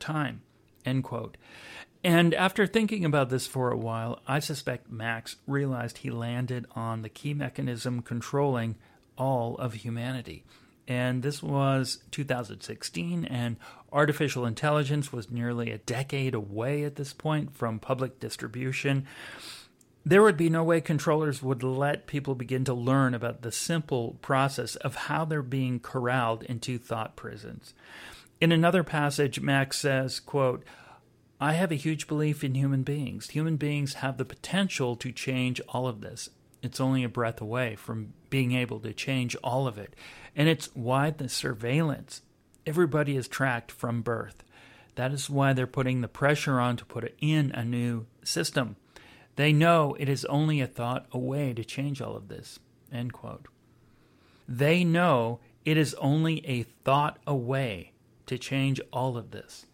time, end quote. And after thinking about this for a while, I suspect Max realized he landed on the key mechanism controlling all of humanity. And this was 2016, and artificial intelligence was nearly a decade away at this point from public distribution. There would be no way controllers would let people begin to learn about the simple process of how they're being corralled into thought prisons. In another passage, Max says, quote, "I have a huge belief in human beings. Human beings have the potential to change all of this. It's only a breath away from being able to change all of it. And it's why the surveillance. Everybody is tracked from birth. That is why they're putting the pressure on to put in a new system. They know it is only a thought away to change all of this." End quote. They know it is only a thought away to change all of this.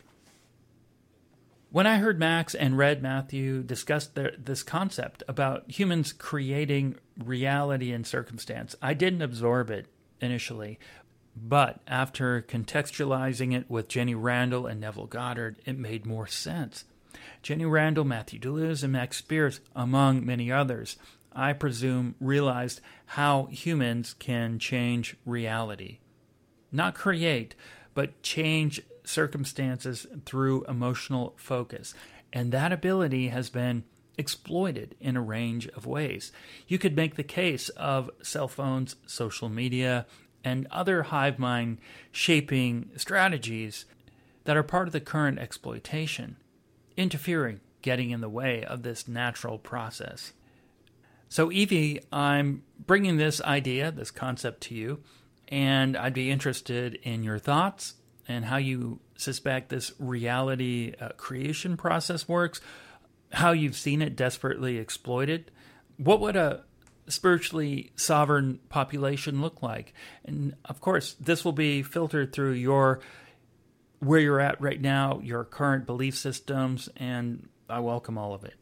When I heard Max and read Matthew discuss this concept about humans creating reality and circumstance, I didn't absorb it initially, but after contextualizing it with Jenny Randall and Neville Goddard, it made more sense. Jenny Randall, Matthew Deleuze, and Max Spiers, among many others, I presume realized how humans can change reality. Not create, but change circumstances through emotional focus. And that ability has been exploited in a range of ways. You could make the case of cell phones, social media, and other hive mind shaping strategies that are part of the current exploitation, interfering, getting in the way of this natural process. So, Evie, I'm bringing this idea, this concept to you, and I'd be interested in your thoughts and how you suspect this reality creation process works, how you've seen it desperately exploited. What would a spiritually sovereign population look like? And of course, this will be filtered through where you're at right now, your current belief systems, and I welcome all of it.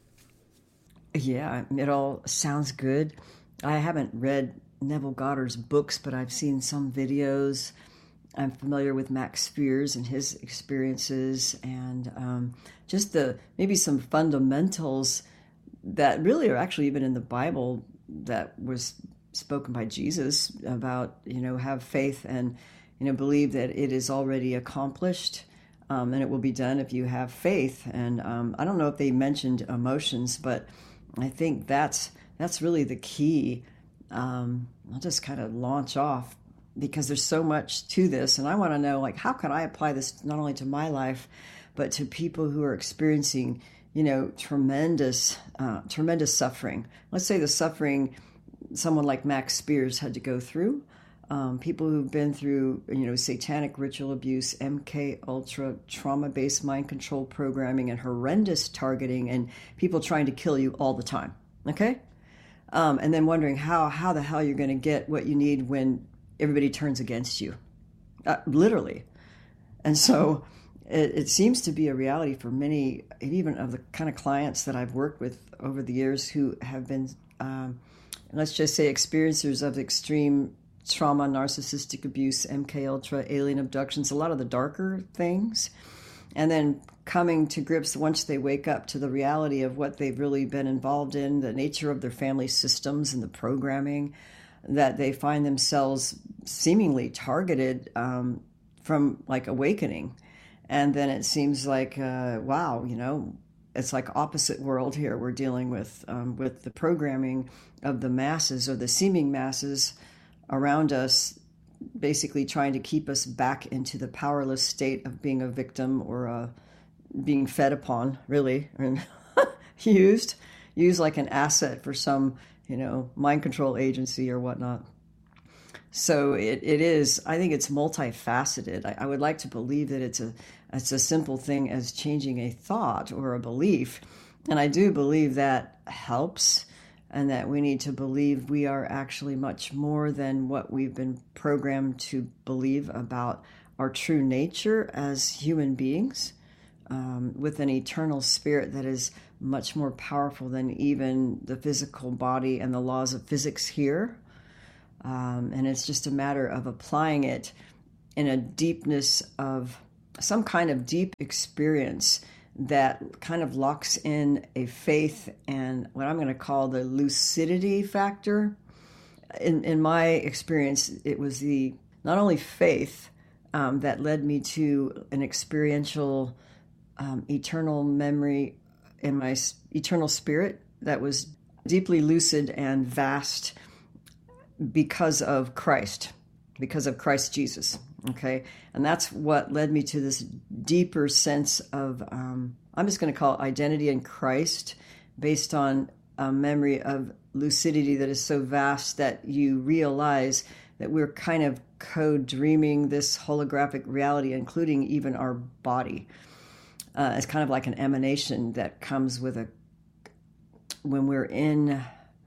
Yeah, it all sounds good. I haven't read Neville Goddard's books, but I've seen some videos. I'm familiar with Max Spiers and his experiences, and just maybe some fundamentals that really are actually even in the Bible that was spoken by Jesus about, have faith and, believe that it is already accomplished, and it will be done if you have faith. And I don't know if they mentioned emotions, but I think that's really the key. I'll just kind of launch off because there's so much to this, and I want to know, how can I apply this not only to my life, but to people who are experiencing, tremendous suffering. Let's say the suffering someone like Max Spiers had to go through. People who've been through, satanic ritual abuse, MK Ultra, trauma-based mind control programming, and horrendous targeting, and people trying to kill you all the time. Okay, and then wondering how the hell you're going to get what you need when everybody turns against you, literally. And so it seems to be a reality for many, even of the kind of clients that I've worked with over the years who have been, let's just say, experiencers of extreme trauma, narcissistic abuse, MK Ultra, alien abductions, a lot of the darker things, and then coming to grips once they wake up to the reality of what they've really been involved in, the nature of their family systems and the programming, that they find themselves seemingly targeted from awakening. And then it seems like, wow, it's like opposite world here. We're dealing with the programming of the masses or the seeming masses around us, basically trying to keep us back into the powerless state of being a victim or being fed upon, really, and used like an asset for some, mind control agency or whatnot. So it is, I think it's multifaceted. I would like to believe that it's a simple thing as changing a thought or a belief. And I do believe that helps, and that we need to believe we are actually much more than what we've been programmed to believe about our true nature as human beings, with an eternal spirit that is much more powerful than even the physical body and the laws of physics here. And it's just a matter of applying it in a deepness of some kind of deep experience that kind of locks in a faith and what I'm going to call the lucidity factor. In my experience, it was the not only faith that led me to an experiential eternal memory in my eternal spirit that was deeply lucid and vast because of Christ Jesus. Okay. And that's what led me to this deeper sense of, I'm just going to call it identity in Christ, based on a memory of lucidity that is so vast that you realize that we're kind of co-dreaming this holographic reality, including even our body. It's kind of like an emanation that comes with when we're in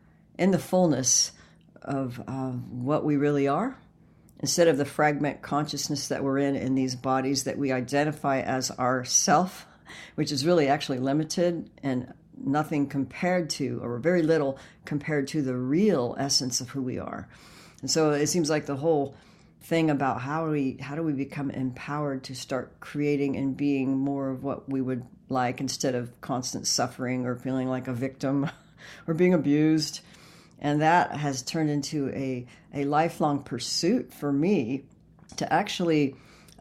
the fullness of what we really are, instead of the fragment consciousness that we're in these bodies that we identify as our self, which is really actually limited and nothing compared to, or very little compared to, the real essence of who we are. And so it seems like the whole thing about how do we become empowered to start creating and being more of what we would like, instead of constant suffering or feeling like a victim or being abused. And that has turned into a lifelong pursuit for me to actually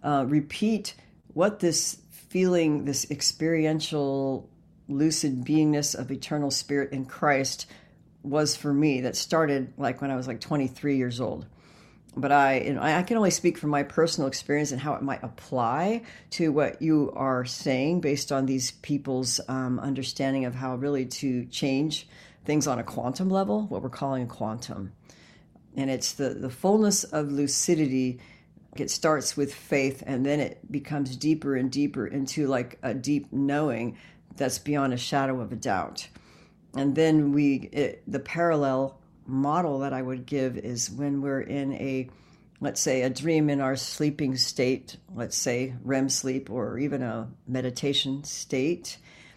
repeat what this feeling, this experiential lucid beingness of eternal spirit in Christ was for me. That started like when I was like 23 years old. But I can only speak from my personal experience and how it might apply to what you are saying based on these people's understanding of how really to change things on a quantum level, what we're calling a quantum. And it's the fullness of lucidity. It starts with faith, and then it becomes deeper and deeper into like a deep knowing that's beyond a shadow of a doubt. And then the parallel model that I would give is when we're in let's say a dream in our sleeping state, let's say REM sleep, or even a meditation state.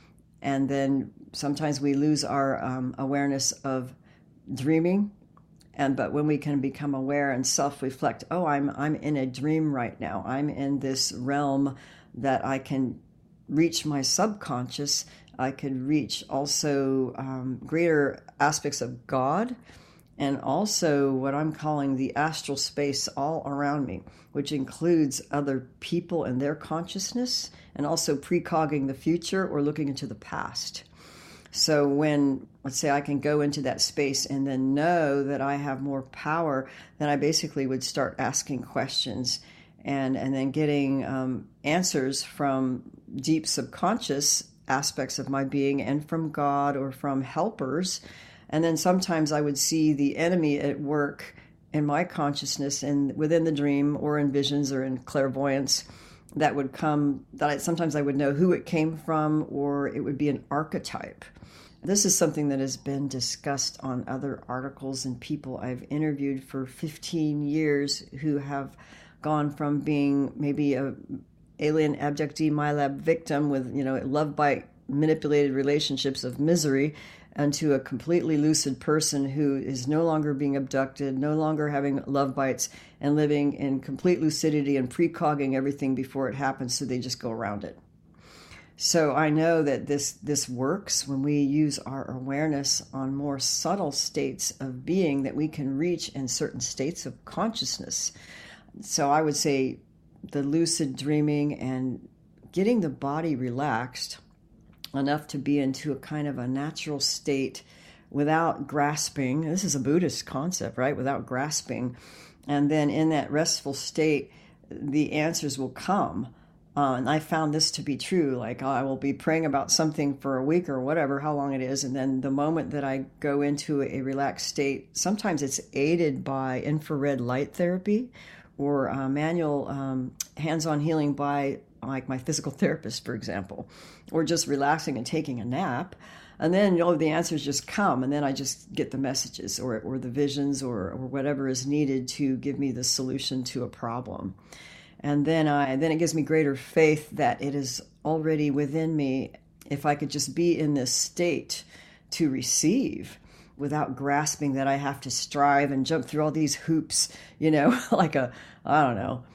And then sometimes we lose our awareness of dreaming. But when we can become aware and self-reflect, oh, I'm in a dream right now. I'm in this realm that I can reach my subconscious. I could reach also greater aspects of God, and also what I'm calling the astral space all around me, which includes other people and their consciousness, and also precogging the future or looking into the past. So when, let's say, I can go into that space and then know that I have more power, then I basically would start asking questions and then getting answers from deep subconscious aspects of my being, and from God or from helpers. And then sometimes I would see the enemy at work in my consciousness and within the dream, or in visions, or in clairvoyance, that would come, sometimes I would know who it came from, or it would be an archetype. This is something that has been discussed on other articles and people I've interviewed for 15 years who have gone from being maybe a alien abductee MILAB victim with, love bite manipulated relationships of misery, into a completely lucid person who is no longer being abducted, no longer having love bites, and living in complete lucidity and precogging everything before it happens, so they just go around it. So I know that this works when we use our awareness on more subtle states of being that we can reach in certain states of consciousness. So I would say the lucid dreaming and getting the body relaxed enough to be into a kind of a natural state without grasping. This is a Buddhist concept, right? Without grasping. And then in that restful state, the answers will come. And I found this to be true. Like, I will be praying about something for a week or whatever, how long it is. And then the moment that I go into a relaxed state, sometimes it's aided by infrared light therapy or manual hands-on healing by like my physical therapist, for example, or just relaxing and taking a nap. And then, the answers just come, and then I just get the messages or the visions or whatever is needed to give me the solution to a problem. And then it gives me greater faith that it is already within me if I could just be in this state to receive without grasping that I have to strive and jump through all these hoops, like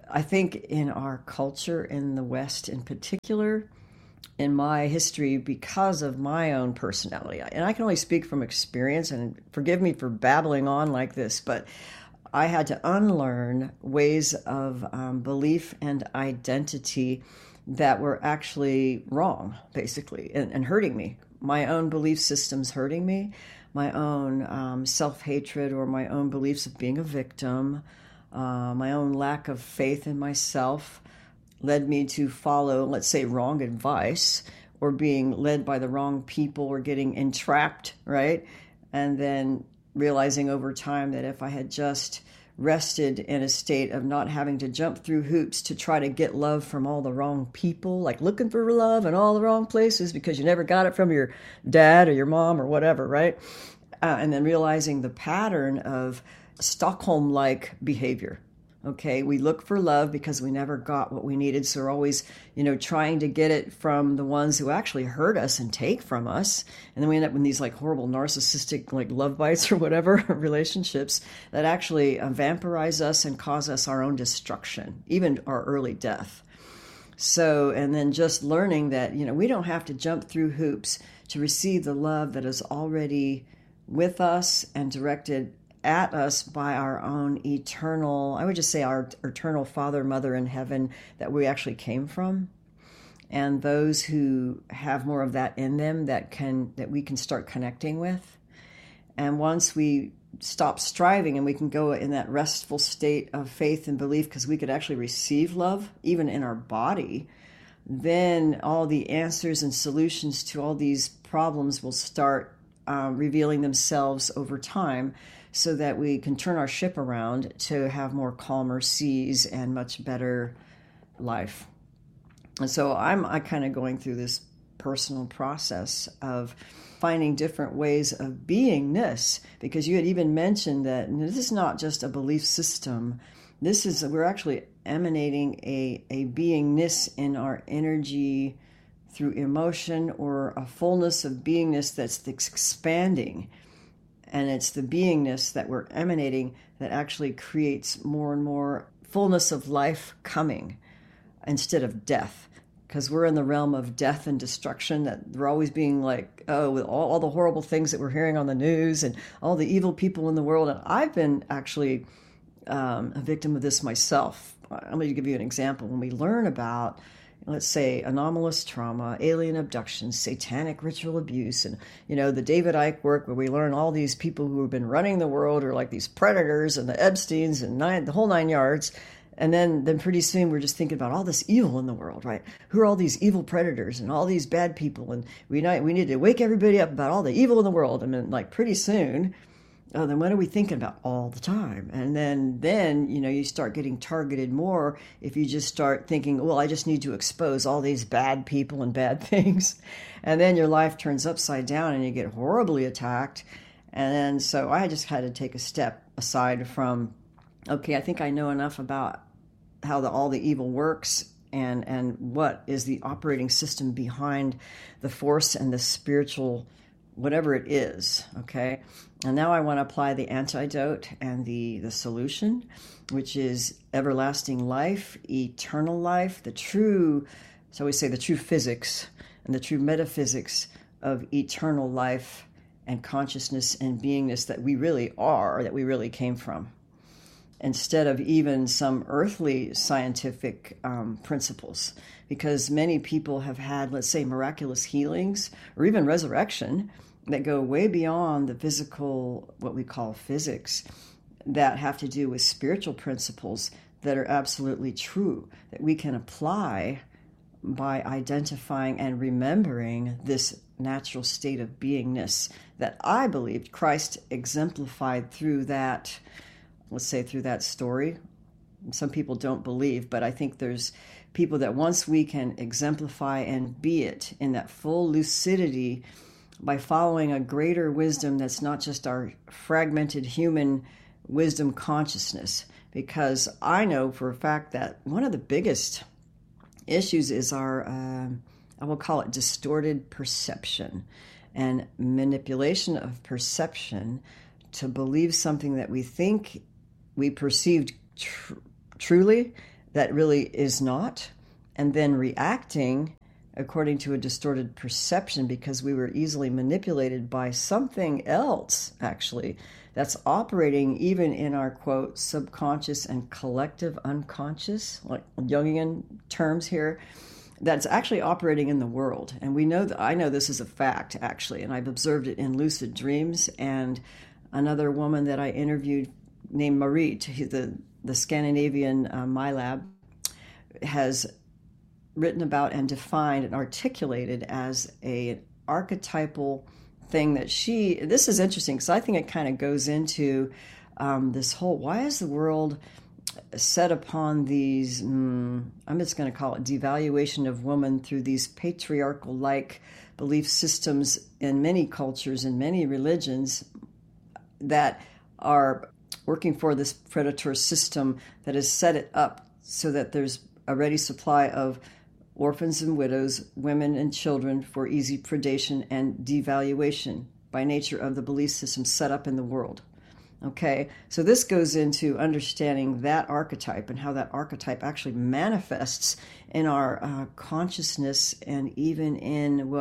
I think in our culture, in the West in particular, in my history, because of my own personality, and I can only speak from experience, and forgive me for babbling on like this, but I had to unlearn ways of belief and identity that were actually wrong, basically, and hurting me. My own belief systems hurting me, my own self-hatred or my own beliefs of being a victim, my own lack of faith in myself led me to follow, let's say, wrong advice, or being led by the wrong people, or getting entrapped, right? And then realizing over time that if I had just rested in a state of not having to jump through hoops to try to get love from all the wrong people, like looking for love in all the wrong places because you never got it from your dad or your mom or whatever, right? And then realizing the pattern of Stockholm-like behavior. Okay, we look for love because we never got what we needed, so we're always, trying to get it from the ones who actually hurt us and take from us, and then we end up in these like horrible narcissistic like love bites or whatever relationships that actually vampirize us and cause us our own destruction, even our early death. So, and then just learning that we don't have to jump through hoops to receive the love that is already with us and directed at us by our own eternal, I would just say our eternal Father, Mother in heaven that we actually came from. And those who have more of that in them that we can start connecting with. And once we stop striving and we can go in that restful state of faith and belief because we could actually receive love even in our body, then all the answers and solutions to all these problems will start revealing themselves over time, so that we can turn our ship around to have more calmer seas and much better life. And so I'm kind of going through this personal process of finding different ways of beingness, because you had even mentioned that this is not just a belief system. We're actually emanating a beingness in our energy through emotion, or a fullness of beingness that's expanding. And it's the beingness that we're emanating that actually creates more and more fullness of life coming instead of death. Because we're in the realm of death and destruction, that we're always being like, with all the horrible things that we're hearing on the news and all the evil people in the world. And I've been actually a victim of this myself. I'm going to give you an example. When we learn about, let's say, anomalous trauma, alien abductions, satanic ritual abuse, and, the David Icke work where we learn all these people who have been running the world are like these predators and the Epsteins and the whole nine yards. And then pretty soon we're just thinking about all this evil in the world, right? Who are all these evil predators and all these bad people? And we need to wake everybody up about all the evil in the world. And then pretty soon, then what are we thinking about all the time? And then you start getting targeted more if you just start thinking, well, I just need to expose all these bad people and bad things. And then your life turns upside down and you get horribly attacked. And then so I just had to take a step aside from, okay, I think I know enough about how all the evil works and what is the operating system behind the force and the spiritual, whatever it is, okay? And now I want to apply the antidote and the solution, which is everlasting life, eternal life, the true physics and the true metaphysics of eternal life and consciousness and beingness that we really are, that we really came from, instead of even some earthly scientific principles. Because many people have had, let's say, miraculous healings or even resurrection that go way beyond the physical, what we call physics, that have to do with spiritual principles that are absolutely true, that we can apply by identifying and remembering this natural state of beingness that I believed Christ exemplified through that, let's say, through that story. Some people don't believe, but I think there's people that once we can exemplify and be it in that full lucidity by following a greater wisdom that's not just our fragmented human wisdom consciousness. Because I know for a fact that one of the biggest issues is our, I will call it distorted perception and manipulation of perception to believe something that we think we perceived truly, that really is not, and then reacting according to a distorted perception because we were easily manipulated by something else, actually, that's operating even in our, quote, subconscious and collective unconscious, like Jungian terms here, that's actually operating in the world. And we know that, I know this is a fact, actually, and I've observed it in lucid dreams. And another woman that I interviewed named Marit, the Scandinavian MyLab, has written about and defined and articulated as an archetypal thing that this is interesting because I think it kind of goes into this whole, why is the world set upon these, I'm just going to call it devaluation of woman through these patriarchal-like belief systems in many cultures and many religions that are working for this predator system that has set it up so that there's a ready supply of orphans and widows, women and children for easy predation and devaluation by nature of the belief system set up in the world. Okay, so this goes into understanding that archetype and how that archetype actually manifests in our consciousness, and even in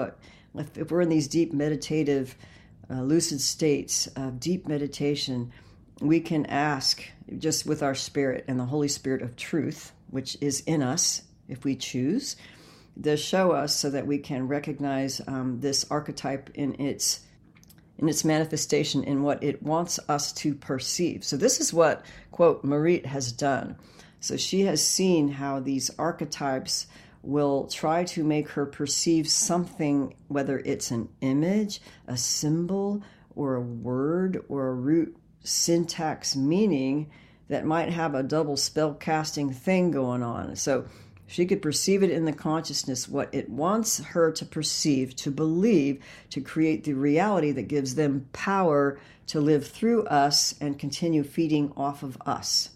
if we're in these deep meditative, lucid states of deep meditation, we can ask just with our spirit and the Holy Spirit of truth, which is in us, if we choose, to show us so that we can recognize this archetype in its manifestation, in what it wants us to perceive. So this is what, quote, Marit has done. So she has seen how these archetypes will try to make her perceive something, whether it's an image, a symbol, or a word, or a root syntax meaning that might have a double spell casting thing going on. So she could perceive it in the consciousness, what it wants her to perceive, to believe, to create the reality that gives them power to live through us and continue feeding off of us.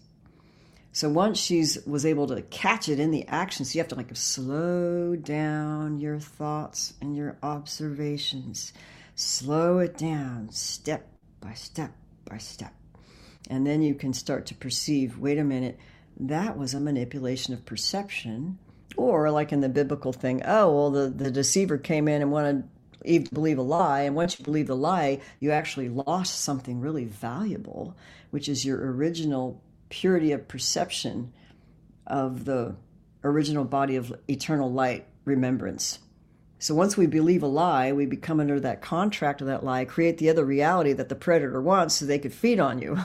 So once she was able to catch it in the action, so you have to slow down your thoughts and your observations. Slow it down step by step by step. And then you can start to perceive, wait a minute, that was a manipulation of perception. Or like in the biblical thing, the deceiver came in and wanted Eve to believe a lie. And once you believe the lie, you actually lost something really valuable, which is your original purity of perception of the original body of eternal light remembrance. So once we believe a lie, we become under that contract of that lie, create the other reality that the predator wants so they could feed on you.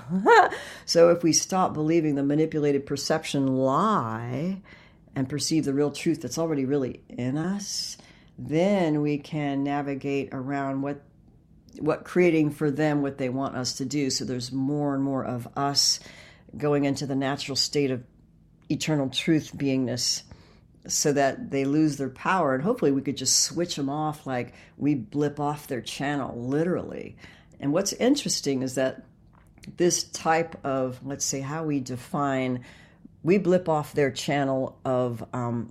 So if we stop believing the manipulated perception lie and perceive the real truth that's already really in us, then we can navigate around what creating for them what they want us to do. So there's more and more of us going into the natural state of eternal truth beingness, so that they lose their power, and hopefully we could just switch them off, like we blip off their channel, literally. And what's interesting is that this type of, let's say, how we define, we blip off their channel of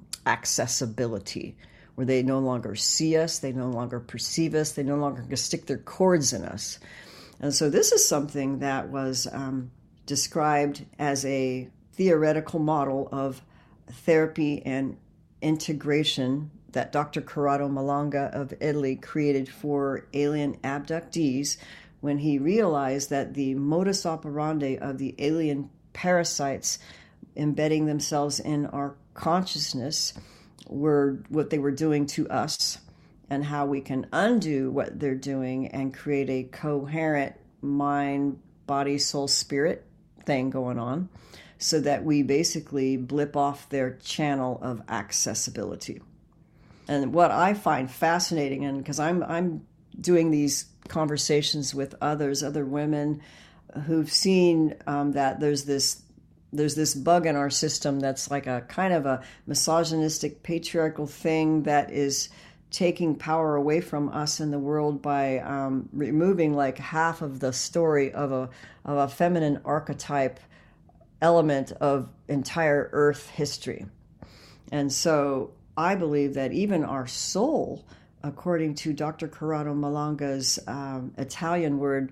accessibility, where they no longer see us, they no longer perceive us, they no longer can stick their cords in us. And so this is something that was described as a theoretical model of therapy and integration that Dr. Corrado Malanga of Italy created for alien abductees when he realized that the modus operandi of the alien parasites embedding themselves in our consciousness were what they were doing to us, and how we can undo what they're doing and create a coherent mind, body, soul, spirit thing going on, so that we basically blip off their channel of accessibility. And what I find fascinating, and because I'm doing these conversations with other women who've seen that there's this bug in our system that's like a kind of a misogynistic, patriarchal thing that is taking power away from us in the world by removing like half of the story of a feminine archetype element of entire Earth history. And so I believe that even our soul, according to Dr. Corrado Malanga's Italian word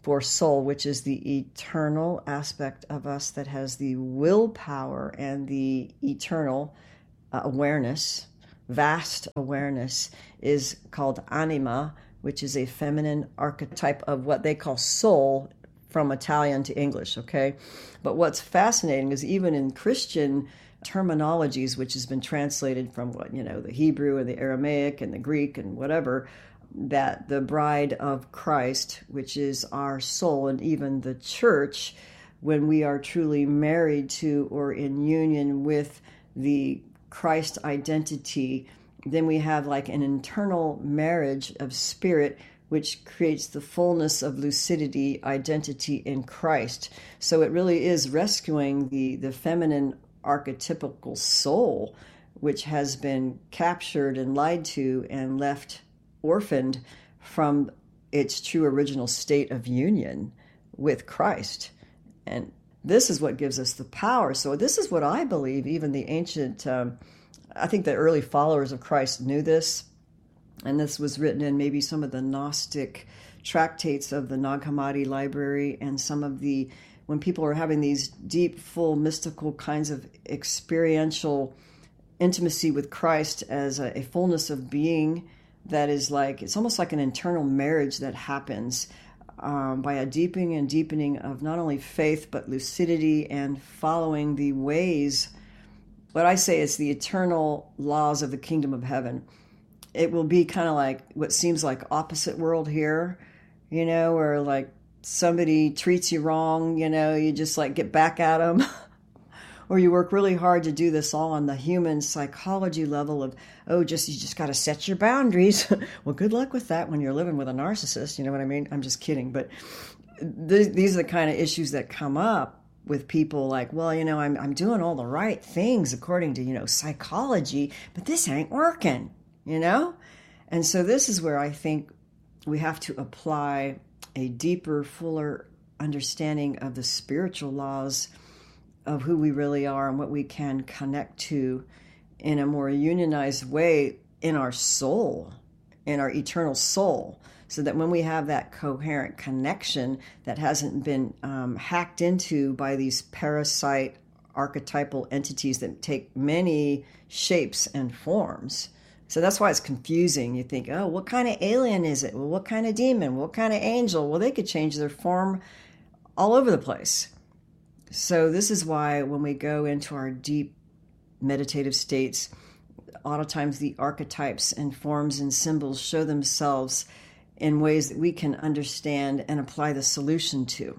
for soul, which is the eternal aspect of us that has the willpower and the eternal awareness, vast awareness, is called anima, which is a feminine archetype of what they call soul from Italian to English, okay? But what's fascinating is even in Christian terminologies, which has been translated from the Hebrew and the Aramaic and the Greek and whatever, that the bride of Christ, which is our soul, and even the church, when we are truly married to or in union with the Christ identity, then we have like an internal marriage of spirit, which creates the fullness of lucidity, identity in Christ. So it really is rescuing the feminine archetypical soul, which has been captured and lied to and left orphaned from its true original state of union with Christ. And this is what gives us the power. So this is what I believe even the ancient, I think the early followers of Christ knew this, and this was written in maybe some of the Gnostic tractates of the Nag Hammadi library, and some of the, when people are having these deep, full, mystical kinds of experiential intimacy with Christ as a fullness of being, that is like, it's almost like an internal marriage that happens by a deepening and deepening of not only faith, but lucidity and following the ways. What I say is the eternal laws of the kingdom of heaven. It will be kind of like what seems like opposite world here, where like somebody treats you wrong, you just like get back at them. Or you work really hard to do this all on the human psychology level of, you just got to set your boundaries. Well, good luck with that when you're living with a narcissist. You know what I mean? I'm just kidding. But these are the kind of issues that come up with people like, well, I'm doing all the right things according to, psychology, but this ain't working, And so this is where I think we have to apply a deeper, fuller understanding of the spiritual laws of who we really are and what we can connect to in a more unionized way in our soul, in our eternal soul, so that when we have that coherent connection that hasn't been hacked into by these parasite archetypal entities that take many shapes and forms. So that's why it's confusing. You think, what kind of alien is it? Well, what kind of demon? What kind of angel? Well, they could change their form all over the place. So this is why when we go into our deep meditative states, a lot of times the archetypes and forms and symbols show themselves in ways that we can understand and apply the solution to.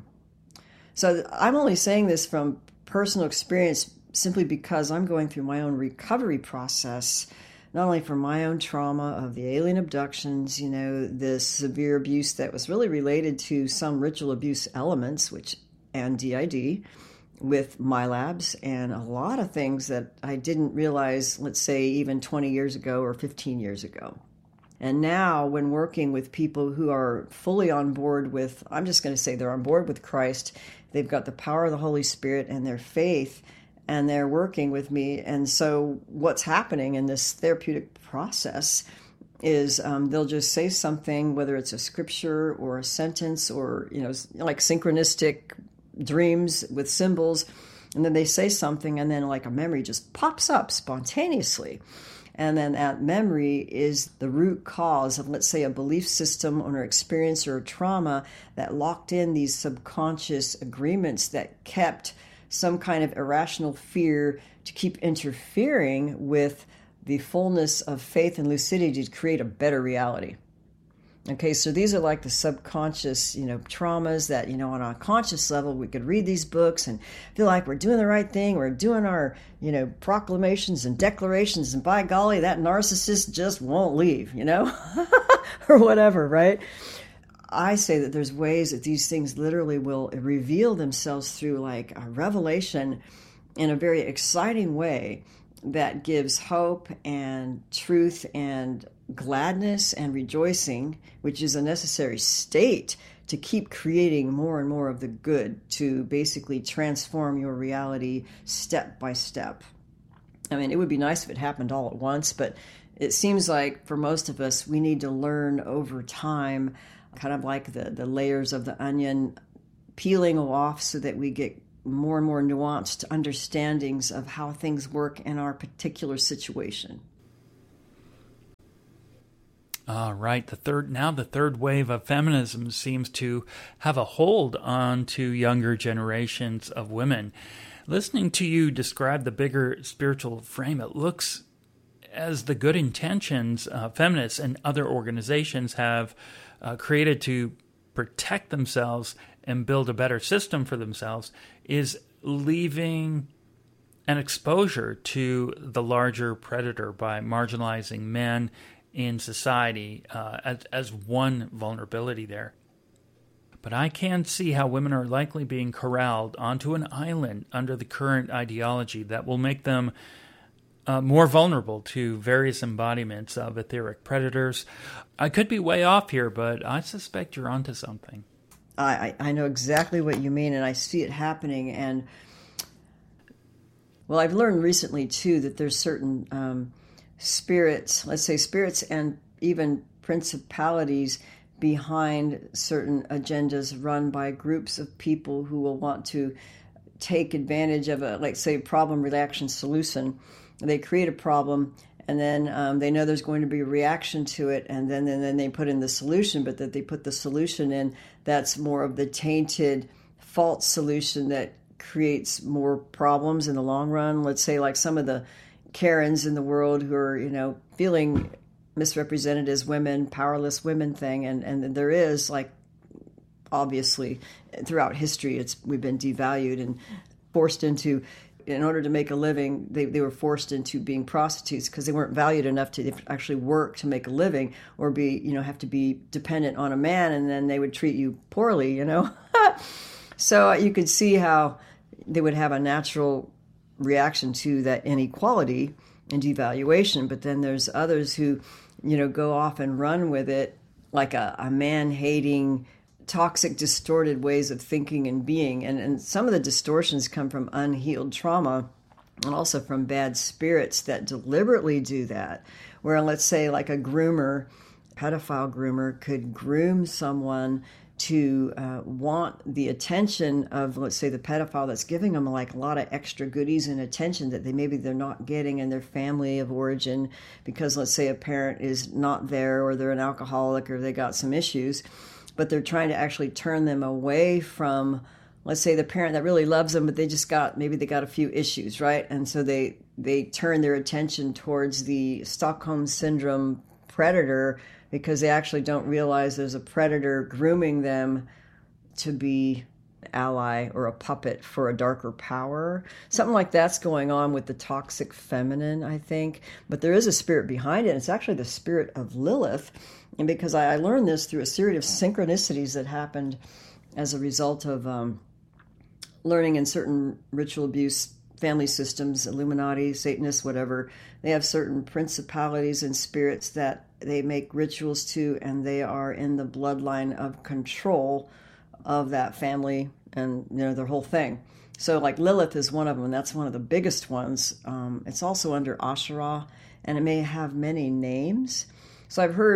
So I'm only saying this from personal experience simply because I'm going through my own recovery process, not only from my own trauma of the alien abductions, the severe abuse that was really related to some ritual abuse elements, and DID, with MyLabs, and a lot of things that I didn't realize, let's say, even 20 years ago or 15 years ago. And now when working with people who are fully on board with, I'm just going to say they're on board with Christ, they've got the power of the Holy Spirit and their faith, and they're working with me. And so what's happening in this therapeutic process is they'll just say something, whether it's a scripture or a sentence or, like synchronistic dreams with symbols, and then they say something, and then like a memory just pops up spontaneously. And then that memory is the root cause of, let's say, a belief system or an experience or a trauma that locked in these subconscious agreements that kept some kind of irrational fear to keep interfering with the fullness of faith and lucidity to create a better reality. Okay, so these are like the subconscious, traumas that, on a conscious level, we could read these books and feel like we're doing the right thing. We're doing our, proclamations and declarations. And by golly, that narcissist just won't leave, or whatever, right? I say that there's ways that these things literally will reveal themselves through like a revelation in a very exciting way that gives hope and truth and gladness and rejoicing, which is a necessary state to keep creating more and more of the good, to basically transform your reality step by step. I mean, it would be nice if it happened all at once, but it seems like for most of us, we need to learn over time kind of like the layers of the onion peeling off so that we get more and more nuanced understandings of how things work in our particular situation. Right. The third wave of feminism seems to have a hold on to younger generations of women. Listening to you describe the bigger spiritual frame, it looks as the good intentions feminists and other organizations have created to protect themselves and build a better system for themselves is leaving an exposure to the larger predator by marginalizing men in society as one vulnerability there. But I can see how women are likely being corralled onto an island under the current ideology that will make them more vulnerable to various embodiments of etheric predators. I could be way off here, but I suspect you're onto something. I know exactly what you mean, and I see it happening. And, well, I've learned recently, too, that there's certain spirits, let's say spirits and even principalities behind certain agendas run by groups of people who will want to take advantage of a, like, say, problem, reaction, solution. They create a problem, and then they know there's going to be a reaction to it, and then they put in the solution, but that they put the solution in, that's more of the tainted, false solution that creates more problems in the long run. Let's say like some of the Karens in the world who are, feeling misrepresented as women, powerless women thing, and there is, like, obviously throughout history we've been devalued and forced into, in order to make a living, they were forced into being prostitutes because they weren't valued enough to actually work to make a living, or be, have to be dependent on a man, and then they would treat you poorly, So you could see how they would have a natural reaction to that inequality and devaluation. But then there's others who, go off and run with it, like a man-hating, toxic, distorted ways of thinking and being. And some of the distortions come from unhealed trauma and also from bad spirits that deliberately do that. Where, let's say, like a pedophile groomer could groom someone to want the attention of, let's say, the pedophile that's giving them like a lot of extra goodies and attention that they're not getting in their family of origin, because, let's say, a parent is not there, or they're an alcoholic, or they got some issues, but they're trying to actually turn them away from, let's say, the parent that really loves them, but they got a few issues, right? And so they turn their attention towards the Stockholm Syndrome predator, because they actually don't realize there's a predator grooming them to be an ally or a puppet for a darker power. Something like that's going on with the toxic feminine, I think. But there is a spirit behind it. It's actually the spirit of Lilith. And because I learned this through a series of synchronicities that happened as a result of learning in certain ritual abuse family systems, Illuminati, Satanists, whatever. They have certain principalities and spirits that they make rituals to, and they are in the bloodline of control of that family and their whole thing. So like Lilith is one of them, and that's one of the biggest ones. It's also under Asherah, and it may have many names. So I've heard